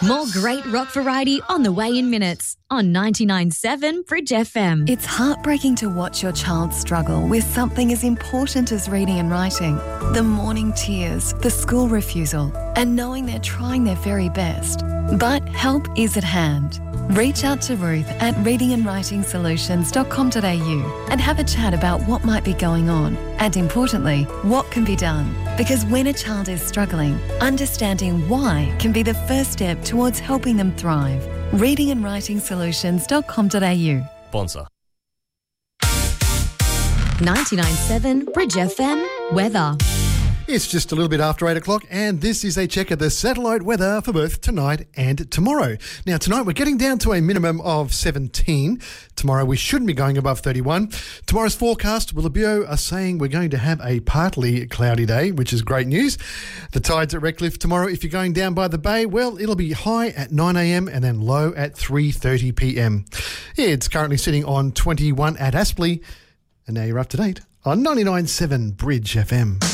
More great rock variety on the way in minutes on 99.7 Bridge FM. It's heartbreaking to watch your child struggle with something as important as reading and writing. The morning tears, the school refusal, and knowing they're trying their very best. But help is at hand. Reach out to Ruth at readingandwritingsolutions.com.au and have a chat about what might be going on and, importantly, what can be done. Because when a child is struggling, understanding why can be the first step towards helping them thrive. readingandwritingsolutions.com.au. Sponsor. 99.7 Bridge FM weather. It's just a little bit after 8 o'clock, and this is a check of the satellite weather for both tonight and tomorrow. Now, tonight we're getting down to a minimum of 17. Tomorrow we shouldn't be going above 31. Tomorrow's forecast, Willabio are saying we're going to have a partly cloudy day, which is great news. The tides at Redcliffe tomorrow, if you're going down by the bay, well, it'll be high at 9 a.m. and then low at 3:30 p.m. It's currently sitting on 21 at Aspley. And now you're up to date on 99.7 Bridge FM.